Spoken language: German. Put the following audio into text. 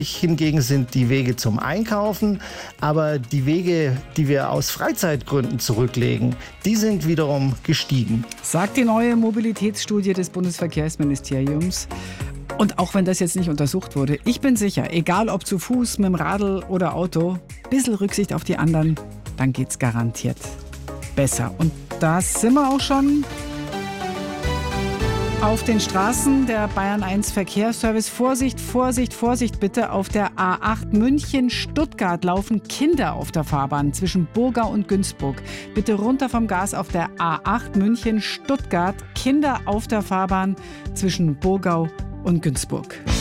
Hingegen sind die Wege zum Einkaufen, aber die Wege, die wir aus Freizeitgründen zurücklegen, die sind wiederum gestiegen. Sagt die neue Mobilitätsstudie des Bundesverkehrsministeriums. Und auch wenn das jetzt nicht untersucht wurde, ich bin sicher, egal ob zu Fuß, mit dem Radl oder Auto, ein bisschen Rücksicht auf die anderen, dann geht's garantiert besser. Und da sind wir auch schon auf den Straßen. Der Bayern 1 Verkehrsservice. Vorsicht, Vorsicht, Vorsicht bitte. Auf der A8 München-Stuttgart laufen Kinder auf der Fahrbahn zwischen Burgau und Günzburg. Bitte runter vom Gas auf der A8 München-Stuttgart. Kinder auf der Fahrbahn zwischen Burgau und Günzburg.